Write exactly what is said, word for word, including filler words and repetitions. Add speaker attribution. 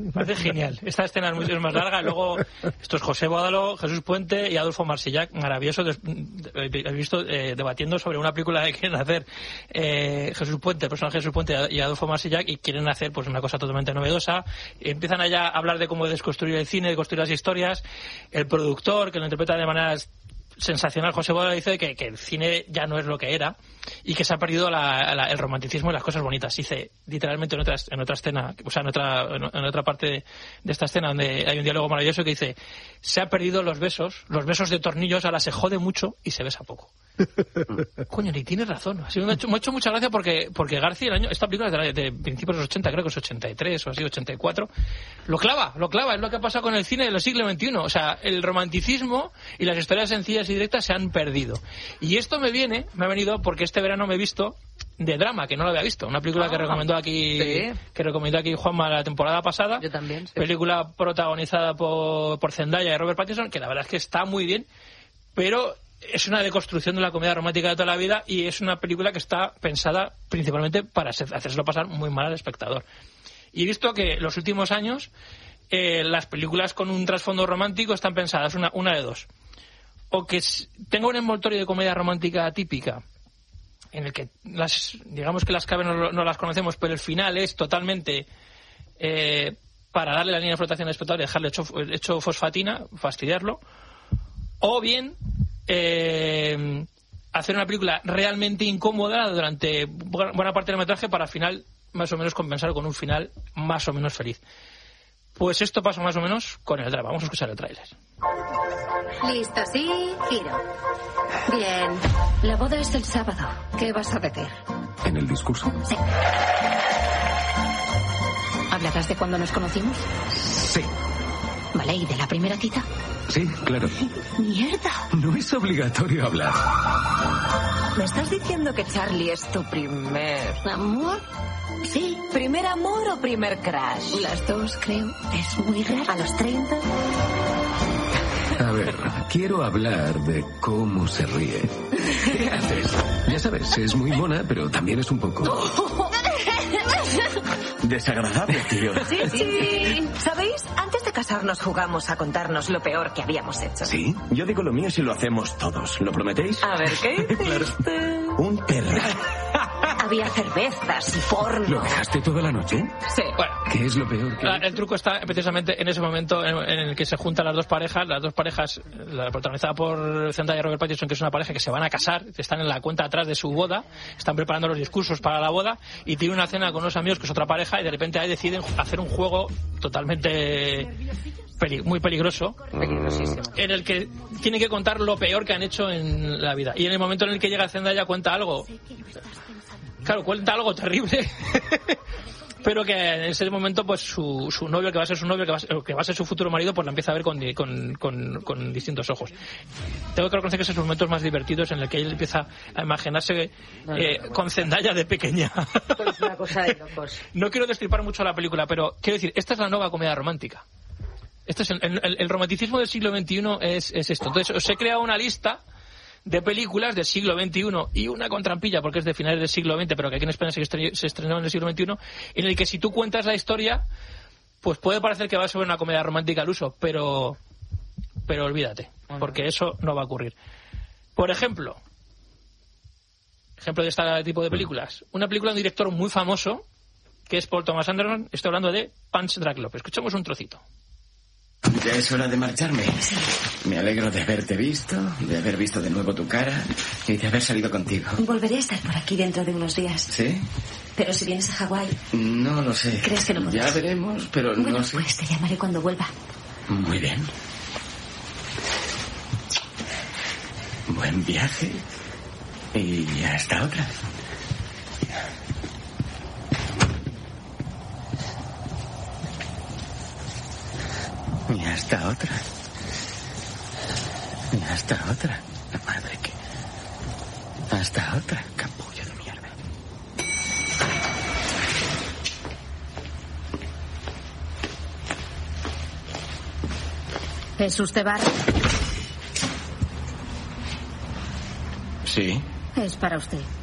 Speaker 1: Me parece genial. Esta escena es mucho más larga. Luego, esto es José Bódalo, Jesús Puente y Adolfo Marsillac, maravilloso. He visto eh, debatiendo sobre una película que quieren hacer eh, Jesús Puente, el personaje de Jesús Puente y Adolfo Marsillac, y quieren hacer pues una cosa totalmente novedosa. Empiezan allá a hablar de cómo desconstruir el cine, de construir las historias. El productor, que lo interpreta de manera sensacional, José Bódalo, dice que, que el cine ya no es lo que era y que se ha perdido la, la, el romanticismo y las cosas bonitas. Dice literalmente en otra, en otra escena, o sea, en otra, en otra parte de, de esta escena donde hay un diálogo maravilloso que dice: se ha perdido los besos, los besos de tornillos, ahora se jode mucho y se besa poco. Coño, ni tienes razón. Así me, ha hecho, me ha hecho mucha gracia porque, porque García, el año, esta película es de, la, de principios de los ochenta, creo que es ochenta y tres o así, ochenta y cuatro, lo clava, lo clava, es lo que ha pasado con el cine del siglo veintiuno. O sea, el romanticismo y las historias sencillas y directas se han perdido. Y esto me viene, me ha venido porque este verano me he visto de drama, que no lo había visto, una película ah, que recomendó aquí ¿sí? que recomendó aquí Juanma la temporada pasada.
Speaker 2: Yo también. Sí.
Speaker 1: Película protagonizada por, por Zendaya y Robert Pattinson, que la verdad es que está muy bien, pero es una deconstrucción de la comedia romántica de toda la vida y es una película que está pensada principalmente para hacérselo pasar muy mal al espectador. Y he visto que los últimos años eh, las películas con un trasfondo romántico están pensadas una, una de dos. O que tenga un envoltorio de comedia romántica típica, en el que las, digamos que las claves no, no las conocemos, pero el final es totalmente eh, para darle la línea de flotación al espectador y dejarle hecho, hecho fosfatina, fastidiarlo. O bien Eh, hacer una película realmente incómoda durante buena parte del metraje para al final más o menos compensar con un final más o menos feliz. Pues esto pasa más o menos con el drama. Vamos a escuchar el tráiler.
Speaker 3: Listo, sí, giro. Bien, la boda es el sábado. ¿Qué vas a decir?
Speaker 4: ¿En el discurso?
Speaker 3: Sí. ¿Hablarás de cuando nos conocimos?
Speaker 4: Sí.
Speaker 3: Vale, ¿y de la primera cita?
Speaker 4: Sí, claro.
Speaker 3: ¡Mierda!
Speaker 4: No es obligatorio hablar.
Speaker 2: ¿Me estás diciendo que Charlie es tu primer
Speaker 3: amor? Sí.
Speaker 2: ¿Primer amor o primer crush?
Speaker 3: Las dos, creo. Es muy raro.
Speaker 2: ¿A los treinta?
Speaker 4: A ver, quiero hablar de cómo se ríe. ¿Qué haces? Ya sabes, es muy mona, pero también es un poco... desagradable, tío.
Speaker 2: Sí, sí. ¿Sabéis? Antes de casarnos jugamos a contarnos lo peor que habíamos hecho.
Speaker 4: ¿Sí? Yo digo lo mío si lo hacemos todos. ¿Lo prometéis?
Speaker 2: A ver, ¿qué hiciste?
Speaker 4: Claro. Un perro.
Speaker 2: Había cervezas y porno.
Speaker 4: ¿Lo dejaste toda la noche?
Speaker 2: Sí.
Speaker 1: Bueno,
Speaker 4: ¿qué es lo peor que...?
Speaker 1: El truco está precisamente en ese momento en, en el que se juntan las dos parejas, las dos parejas, la protagonizada por Zendaya y Robert Pattinson, que es una pareja que se van a casar, están en la cuenta atrás de su boda, están preparando los discursos para la boda y tienen una cena con unos amigos que es otra pareja y de repente ahí deciden hacer un juego totalmente peli- muy peligroso,
Speaker 2: peligrosísimo,
Speaker 1: en el que tienen que contar lo peor que han hecho en la vida. Y en el momento en el que llega Zendaya cuenta algo, claro, cuenta algo terrible, pero que en ese momento pues su, su novio, que va a ser su novio, que va a ser, que va a ser su futuro marido, pues la empieza a ver con, con, con, con distintos ojos. Tengo que reconocer que esos son los momentos más divertidos en el que él empieza a imaginarse eh, con Zendaya de pequeña.
Speaker 2: Es una cosa de locos.
Speaker 1: No quiero destripar mucho la película, pero quiero decir, esta es la nueva comedia romántica. Este es el, el, el romanticismo del siglo veintiuno es, es esto. Entonces os he creado una lista de películas del siglo veintiuno y una con trampilla porque es de finales del siglo veinte, pero que aquí en España se estrenó en el siglo veintiuno, en el que si tú cuentas la historia pues puede parecer que va sobre una comedia romántica al uso, pero pero olvídate, porque eso no va a ocurrir. Por ejemplo, ejemplo de este tipo de películas, una película de un director muy famoso que es Paul Thomas Anderson. Estoy hablando de Punch Drunk Love. Escuchemos un trocito.
Speaker 5: Ya es hora de marcharme. Me alegro de haberte visto, de haber visto de nuevo tu cara y de haber salido contigo.
Speaker 6: Volveré a estar por aquí dentro de unos días.
Speaker 5: ¿Sí?
Speaker 6: Pero si vienes a Hawái...
Speaker 5: No lo sé.
Speaker 6: ¿Crees que no podrás?
Speaker 5: Ya veremos, pero
Speaker 6: bueno,
Speaker 5: no sé.
Speaker 6: Pues te llamaré cuando vuelva.
Speaker 5: Muy bien. Buen viaje. Y hasta otra. Y hasta otra. Y hasta otra. La madre que... Hasta otra, capullo de mierda.
Speaker 3: ¿Es usted bar?
Speaker 5: Sí.
Speaker 3: Es para usted.